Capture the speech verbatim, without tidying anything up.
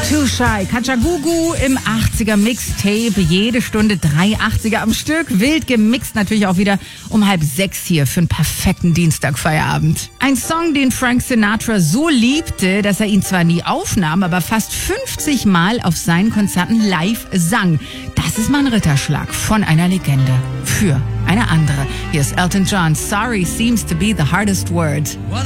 Too Shy, Kajagoogoo im achtziger Mixtape, jede Stunde drei achtziger am Stück, wild gemixt, natürlich auch wieder um halb sechs hier für einen perfekten Dienstagfeierabend. Ein Song, den Frank Sinatra so liebte, dass er ihn zwar nie aufnahm, aber fast fünfzig Mal auf seinen Konzerten live sang. Das ist mal ein Ritterschlag von einer Legende für eine andere. Hier ist Elton John, Sorry seems to be the hardest word.